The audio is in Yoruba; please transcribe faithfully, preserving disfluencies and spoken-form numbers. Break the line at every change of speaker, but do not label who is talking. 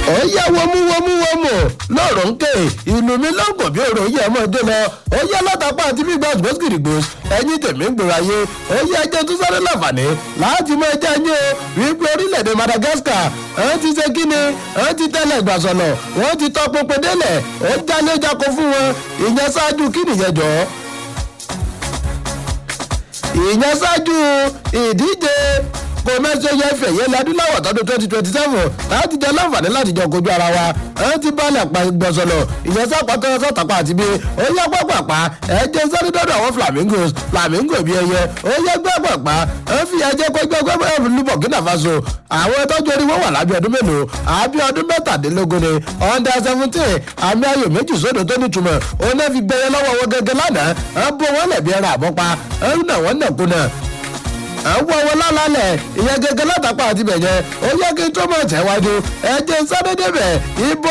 ó yá wọmúwọmúwọmú lọ́rọ̀ ń ké ìlú mi lọ́gọ̀ bí òrò yẹ ọmọdé lọ ó yá látàpá àti bí gbàgbó gírígbós ẹ̀yin tèmi ń gbòòrò ayé ó yá ẹjẹ́ tó sáré láǹfààní láti mọ ẹjẹ́ yín o wípé orílẹ̀-èdè Madagascar wọ́n ti ṣe kíni wọ́n ti tẹ́lẹ̀ gbàsọ̀nà wọ́n ti tọ́ pinpin délẹ̀ ó jálé jáko fún wọn ìyẹn ṣáájú kí nìyẹn jọ ìyẹn ṣáájú ìdíje kò mẹ́sẹ̀ yẹ fẹ̀yẹ́ ladúláwọ̀ tọdún twenty twenty seven láti jẹ́ láǹfààní láti jọ kojú ara wa ẹ̀ ti balẹ̀ pa gbọ̀sọ̀lọ̀ ìyẹn sápàtọ́ sọ́tàpá àti bí ó yẹ pápápá ẹ̀ jẹ́ sáré dọ́dọ̀ àwọn flamingos flamingo bí ẹyẹ ó yẹ gbẹ́pàpá ẹ̀ fi ẹjẹ́ gbẹ́gbẹ́gbẹ́ lu Burkina Faso àwọn ẹtọ́jú orí wọn wà lábẹ́ ọdún mélòó àbí ọdún mẹ́tàdínlógún ni under seventeen àmì ayò méjì sódò tó nítumọ̀ òun náà fi gbẹyẹ lọ́wọ́ wọn gẹ́gẹ́ lánàá ẹ̀ bó wọn lẹ̀bi ẹran àbọ́pa ẹ̀ ń nà wọ́n nàkúnà àwọn ọwọ́ lálálẹ̀ ìyẹn gẹ́gẹ́ látàpá àti bẹ̀yẹ ó yẹ kí tó mọ̀ tẹ̀wájú ẹ̀jẹ̀ sáré débẹ̀ ibo